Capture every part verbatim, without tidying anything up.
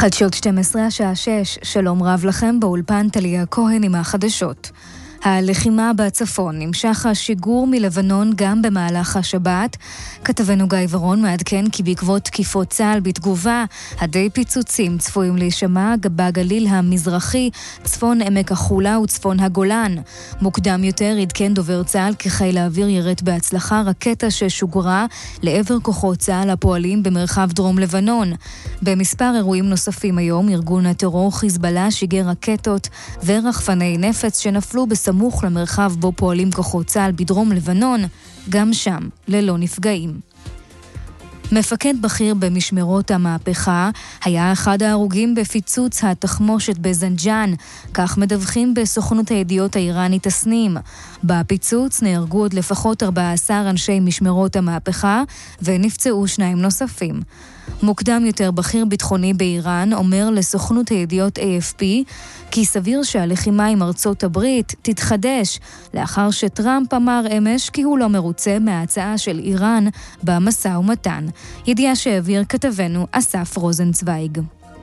חדשות שתים עשרה השעה שש, שלום רב לכם, באולפן טליה כהן עם החדשות. הלחימה בצפון, נמשך השיגור מלבנון גם במהלך השבת. כתבנו גיא ורון מעדכן כי בעקבות תקיפות צה"ל בתגובה, הדי פיצוצים צפויים להישמע בגליל המזרחי, צפון עמק החולה וצפון הגולן. מוקדם יותר עדכן דובר צה"ל כי חיל האוויר ירט בהצלחה רקטה ששוגרה לעבר כוחות צה"ל הפועלים במרחב דרום לבנון. במספר אירועים נוספים היום, ארגון הטרור חיזבאללה שיגר רקטות ורחפני נפץ שנפלו בסמוך סמוך למרחב בו פועלים כוחות צה"ל בדרום לבנון, גם שם ללא נפגעים. מפקד בכיר במשמרות המהפכה היה אחד ההרוגים בפיצוץ התחמושת בזנג'אן, כך מדווחים בסוכנות הידיעות האיראנית תסנים. בפיצוץ נהרגו עוד לפחות ארבעה עשר אנשי משמרות המהפכה ונפצעו שניים נוספים. מוקדם יותר בכיר ביטחוני באיראן אומר לסוכנות הידיעות איי אף פי כי סביר שהלחימה עם ארצות הברית תתחדש לאחר שטראמפ אמר אמש כי הוא לא מרוצה מההצעה של איראן במשא ומתן. ידיעה שהעביר כתבנו אסף רוזנצוויג.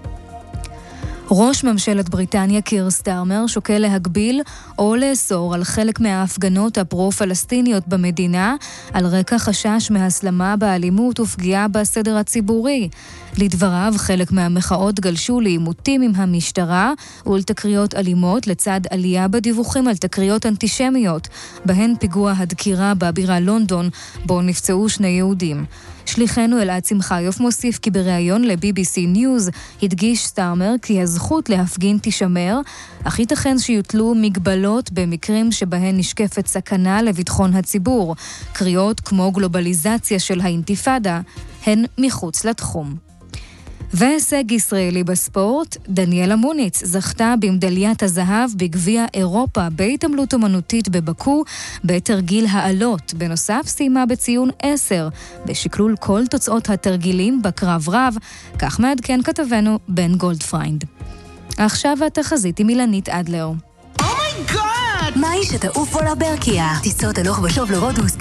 ראש ממשלת בריטניה קיר סטארמר שוקל להגביל או לאסור על חלק מההפגנות הפרו-פלסטיניות במדינה על רקע חשש מהסלמה באלימות ופגיעה בסדר הציבורי. לדבריו, חלק מהמחאות גלשו לעימותים עם המשטרה ולתקריות אלימות לצד עלייה בדיווחים על תקריות אנטישמיות, בהן פיגוע הדקירה בבירה לונדון, בו נפצעו שני יהודים. שליחנו אלעד שמחיוף מוסיף כי בריאיון ל-בי בי סי News הדגיש סטארמר כי הזכות להפגין תישמר, אך ייתכן שיוטלו מגבלות במקרים שבהן נשקפת סכנה לביטחון הציבור. קריאות כמו גלובליזציה של האינתיפאדה הן מחוץ לתחום. והישג ישראלי בספורט, דניאלה מוניץ זכתה במדליית הזהב בגביע אירופה בהתעמלות אומנותית בבקו בתרגיל העלות. בנוסף סיימה בציון עשר בשקלול כל תוצאות התרגילים בקרב רב, כך מעדכן כתבנו בן גולדפריינד. עכשיו התחזית עם אילנית אדלר. אומייגאד! מה היא שתעוף עולה ברקיע? טיסות הלוך ושוב לרודוס